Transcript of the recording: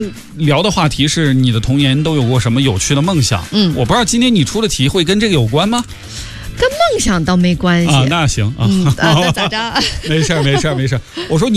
聊的话题是你的童年都有过什么有趣的梦想？我不知道今天你出的题会跟这个有关吗？ 跟梦想倒没关系啊，那行啊， 那咋着？ 没事。我说你